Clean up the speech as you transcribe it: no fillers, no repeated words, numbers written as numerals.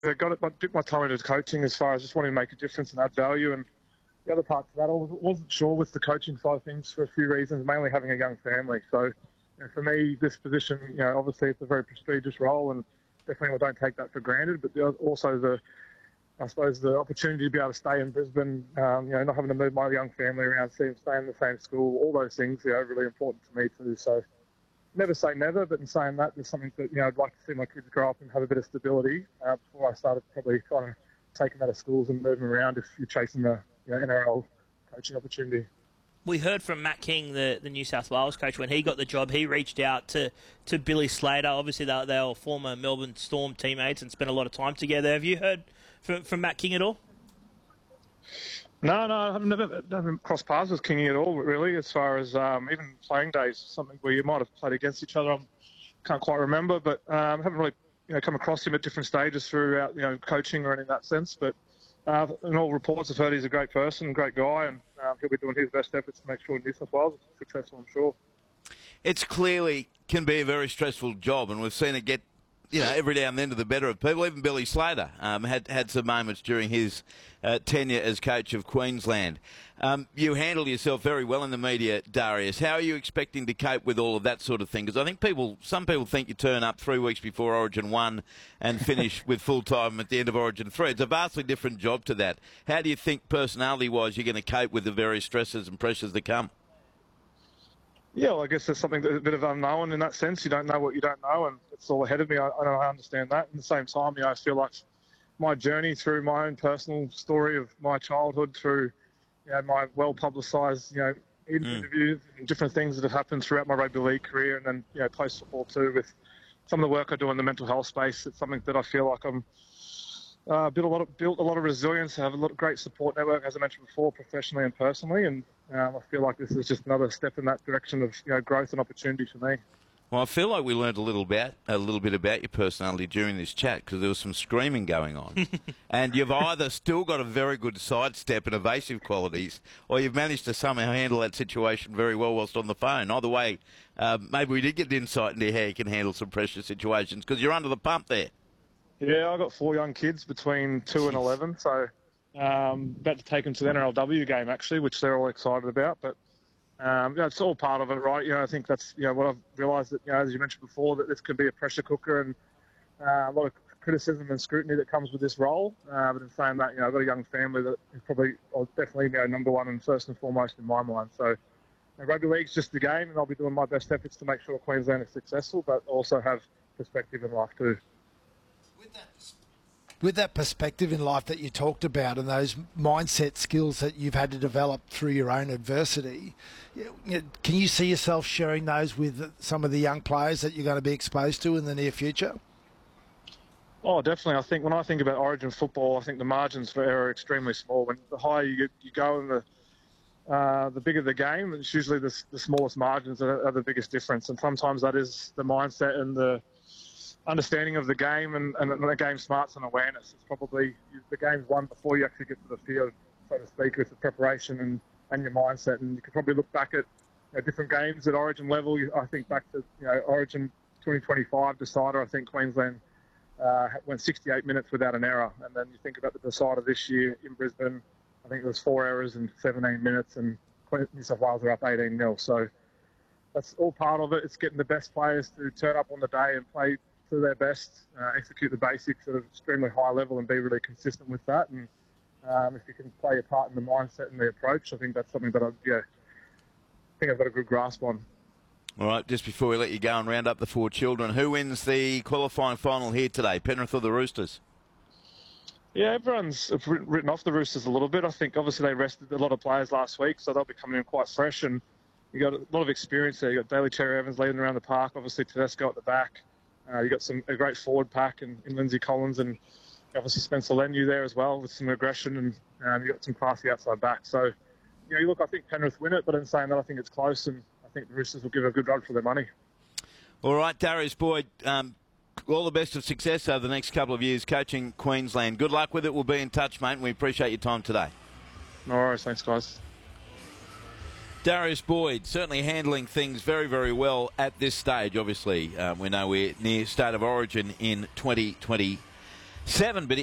I dipped my time into coaching as far as just wanting to make a difference and add value. And the other part to that, I wasn't sure with the coaching side of things for a few reasons, mainly having a young family. So for me, this position, obviously it's a very prestigious role, and definitely I don't take that for granted. But also I suppose the opportunity to be able to stay in Brisbane, not having to move my young family around, stay in the same school, all those things are really important to me too. So never say never, but in saying that, there's something that I'd like to see my kids grow up and have a bit of stability before I started probably kind of taking them out of schools and moving around if you're chasing the NRL coaching opportunity. We heard from Matt King, the New South Wales coach, when he got the job. He reached out to Billy Slater. Obviously, they were former Melbourne Storm teammates and spent a lot of time together. Have you heard from Matt King at all? No, I've never crossed paths with Kingy at all, really, as far as even playing days, something where you might have played against each other. I can't quite remember, but I haven't really come across him at different stages throughout coaching or anything in that sense. But in all reports, I've heard he's a great person, great guy, and he'll be doing his best efforts to make sure New South Wales is successful, I'm sure. It's clearly can be a very stressful job, and we've seen it get every now and then to the better of people. Even Billy Slater had some moments during his tenure as coach of Queensland. You handle yourself very well in the media, Darius. How are you expecting to cope with all of that sort of thing? Because I think some people think you turn up 3 weeks before Origin 1 and finish with full time at the end of Origin 3. It's a vastly different job to that. How do you think, personality-wise, you're going to cope with the various stresses and pressures that come? Yeah, well, I guess there's something that's a bit of unknown in that sense. You don't know what you don't know, and it's all ahead of me. I understand that. At the same time, I feel like my journey through my own personal story of my childhood, through my well-publicised interviews and different things that have happened throughout my rugby league career, and then post-football too, with some of the work I do in the mental health space. It's something that I feel like I'm built a lot of resilience. I have a great support network, as I mentioned before, professionally and personally, and I feel like this is just another step in that direction of growth and opportunity for me. Well, I feel like we learned a little bit about your personality during this chat, because there was some screaming going on, and you've either still got a very good sidestep and evasive qualities, or you've managed to somehow handle that situation very well whilst on the phone. Either way, maybe we did get insight into how you can handle some pressure situations, because you're under the pump there. Yeah, I've got 4 young kids between 2 and 11, so about to take them to the NRLW game, actually, which they're all excited about. But it's all part of it, right? I think that's what I've realised, that as you mentioned before, that this could be a pressure cooker, and a lot of criticism and scrutiny that comes with this role. But in saying that, I've got a young family that is probably, definitely number one and first and foremost in my mind. So rugby league's just the game, and I'll be doing my best efforts to make sure Queensland is successful, but also have perspective in life too. With that perspective in life that you talked about, and those mindset skills that you've had to develop through your own adversity, can you see yourself sharing those with some of the young players that you're going to be exposed to in the near future? Oh, definitely. I think when I think about Origin football, I think the margins for error are extremely small. When the higher you go and the bigger the game, it's usually the smallest margins are the biggest difference. And sometimes that is the mindset and the understanding of the game and the game smarts and awareness. It's probably the game's won before you actually get to the field, so to speak, with the preparation and your mindset. And you could probably look back at different games at Origin level. I think back to Origin 2025 decider. I think Queensland went 68 minutes without an error. And then you think about the decider this year in Brisbane, I think it was 4 errors in 17 minutes, and New South Wales are up 18-0. So that's all part of it. It's getting the best players to turn up on the day and play to their best, execute the basics at an extremely high level and be really consistent with that. And if you can play a part in the mindset and the approach, I think that's something that I've got a good grasp on. All right, just before we let you go and round up the 4 children, who wins the qualifying final here today, Penrith or the Roosters? Yeah, everyone's written off the Roosters a little bit. I think obviously they rested a lot of players last week, so they'll be coming in quite fresh, and you got a lot of experience there. You got Daly Cherry Evans leading around the park, obviously Tedesco at the back. You got a great forward pack in Lindsay Collins, and obviously Spencer Leniu there as well with some aggression, and you got some classy outside back. So, look, I think Penrith win it, but in saying that, I think it's close, and I think the Roosters will give a good run for their money. All right, Darius Boyd, all the best of success over the next couple of years coaching Queensland. Good luck with it. We'll be in touch, mate, and we appreciate your time today. No worries. Thanks, guys. Darius Boyd certainly handling things very, very well at this stage. Obviously, we know we're near State of Origin in 2024. 7, but